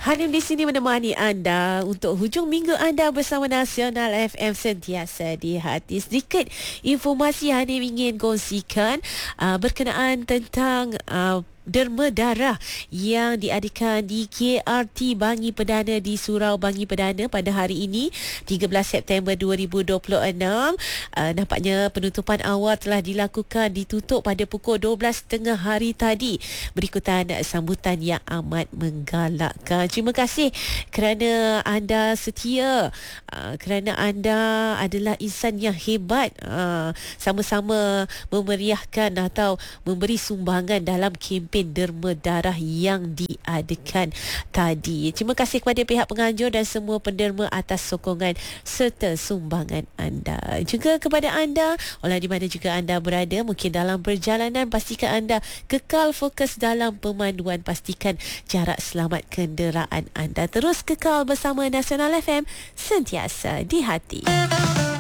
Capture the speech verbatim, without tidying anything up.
Hanim di sini menemani anda untuk hujung minggu anda bersama Nasional F M, sentiasa di hati. Sedikit informasi Hanim ingin kongsikan uh, berkenaan tentang uh, derma darah yang diadakan di K R T Bangi Perdana di Surau Bangi Perdana pada hari ini tiga belas September dua ribu dua puluh enam. Uh, nampaknya penutupan awal telah dilakukan, ditutup pada pukul dua belas tiga puluh hari tadi, berikutan sambutan yang amat menggalakkan. Terima kasih kerana anda setia, uh, kerana anda adalah insan yang hebat, uh, sama-sama memeriahkan atau memberi sumbangan dalam kempen derma darah yang diadakan tadi. Terima kasih kepada pihak penganjur dan semua penderma atas sokongan serta sumbangan anda. Juga kepada anda, olah di mana juga anda berada, mungkin dalam perjalanan, pastikan anda kekal fokus dalam pemanduan, pastikan jarak selamat kenderaan anda. Terus kekal bersama Nasional F M, sentiasa di hati.